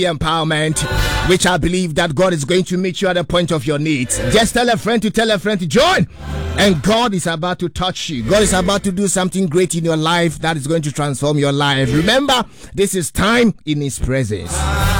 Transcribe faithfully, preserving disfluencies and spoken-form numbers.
empowerment, which I believe that God is going to meet you at the point of your needs. Just tell a friend to tell a friend to join, and God is about to touch you. God is about to do something great in your life that is going to transform your life. Remember, this is time in His presence.